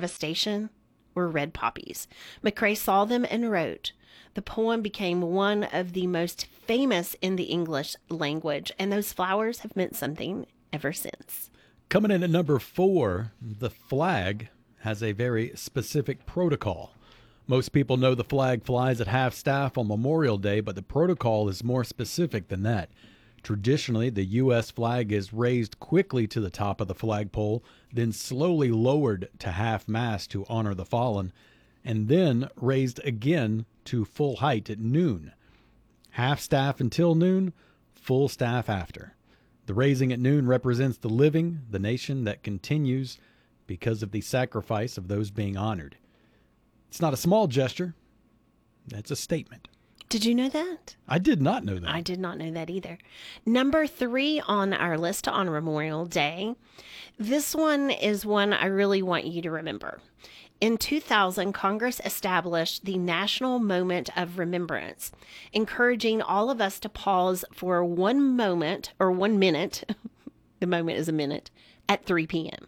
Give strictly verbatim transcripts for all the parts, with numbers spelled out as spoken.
devastation were red poppies. McCrae saw them and wrote, the poem became one of the most famous in the English language, and those flowers have meant something ever since. Coming in at number four, the flag has a very specific protocol. Most people know the flag flies at half-staff on Memorial Day, but the protocol is more specific than that. Traditionally, the U S flag is raised quickly to the top of the flagpole, then slowly lowered to half-mast to honor the fallen, and then raised again to full height at noon. Half-staff until noon, full staff after. The raising at noon represents the living, the nation that continues because of the sacrifice of those being honored. It's not a small gesture. That's a statement. Did you know that? I did not know that. I did not know that either. Number three on our list on Memorial Day. This one is one I really want you to remember. In two thousand, Congress established the National Moment of Remembrance, encouraging all of us to pause for one moment or one minute, the moment is a minute, at three p.m.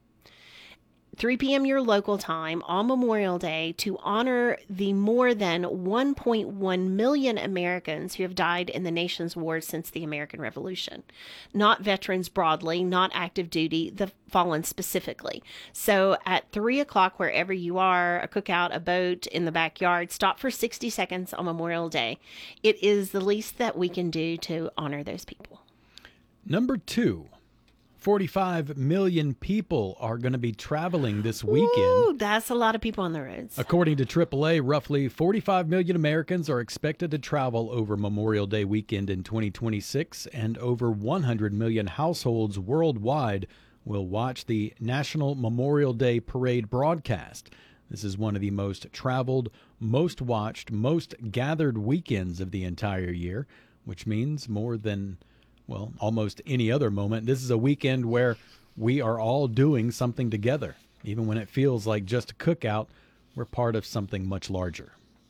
three p.m. your local time on Memorial Day to honor the more than one point one million Americans who have died in the nation's wars since the American Revolution. Not veterans broadly, not active duty, the fallen specifically. So at three o'clock, wherever you are, a cookout, a boat, in the backyard, stop for sixty seconds on Memorial Day. It is the least that we can do to honor those people. Number two. forty-five million people are going to be traveling this weekend. Ooh, that's a lot of people on the roads. According to triple A, roughly forty-five million Americans are expected to travel over Memorial Day weekend in twenty twenty-six, and over one hundred million households worldwide will watch the National Memorial Day Parade broadcast. This is one of the most traveled, most watched, most gathered weekends of the entire year, which means more than well, almost any other moment. This is a weekend where we are all doing something together. Even when it feels like just a cookout, we're part of something much larger.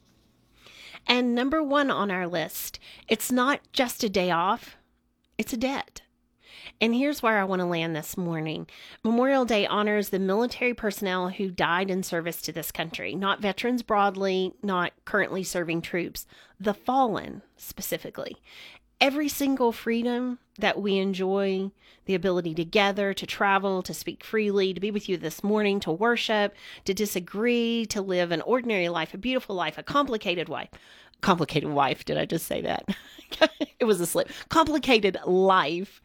And number one on our list, it's not just a day off, it's a debt. And here's where I want to land this morning. Memorial Day honors the military personnel who died in service to this country, not veterans broadly, not currently serving troops, the fallen specifically. Every single freedom that we enjoy, the ability to gather, to travel, to speak freely, to be with you this morning, to worship, to disagree, to live an ordinary life, a beautiful life, a complicated life. Complicated wife, did I just say that? It was a slip. Complicated life.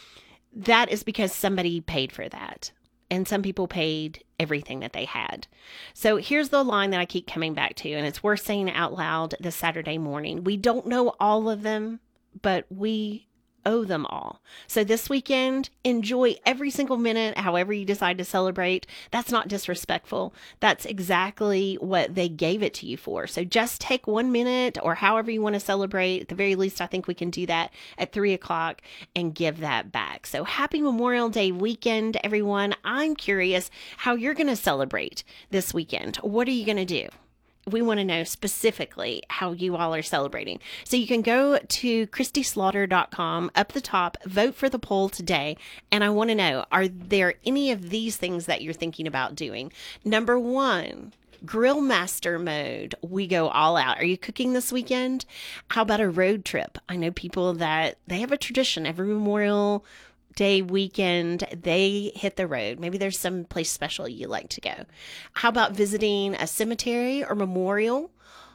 That is because somebody paid for that. And some people paid everything that they had. So here's the line that I keep coming back to, and it's worth saying out loud this Saturday morning. We don't know all of them, but we owe them all. So this weekend, enjoy every single minute, however you decide to celebrate. That's not disrespectful. That's exactly what they gave it to you for. So just take one minute or however you want to celebrate. At the very least, I think we can do that at three o'clock and give that back. So happy Memorial Day weekend, everyone. I'm curious how you're going to celebrate this weekend. What are you going to do? We want to know specifically how you all are celebrating. So you can go to Christy Slaughter dot com, up the top, vote for the poll today. And I want to know, are there any of these things that you're thinking about doing? Number one, Grill Master mode. We go all out. Are you cooking this weekend? How about a road trip? I know people that they have a tradition every Memorial Day weekend, they hit the road. Maybe there's some place special you like to go. How about visiting a cemetery or memorial?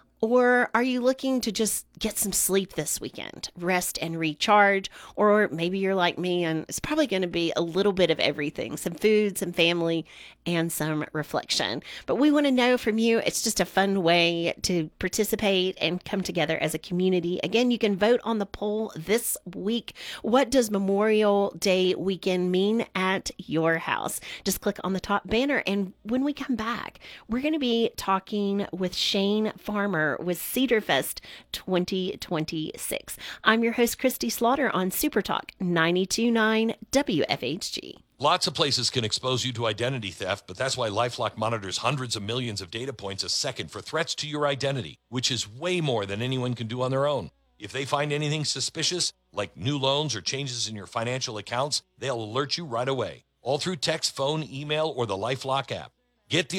Or are you looking to just get some sleep this weekend, rest and recharge? Or maybe you're like me and it's probably going to be a little bit of everything, some food, some family, and some reflection. But we want to know from you. It's just a fun way to participate and come together as a community. Again, you can vote on the poll this week. What does Memorial Day weekend mean at your house? Just click on the top banner. And when we come back, we're going to be talking with Shane Farmer with Cedar Fest twenty twenty-six. I'm your host, Christy Slaughter, on Super Talk ninety-two point nine W F H G. Lots of places can expose you to identity theft, but that's why LifeLock monitors hundreds of millions of data points a second for threats to your identity, which is way more than anyone can do on their own. If they find anything suspicious, like new loans or changes in your financial accounts, they'll alert you right away, all through text, phone, email, or the LifeLock app. Get the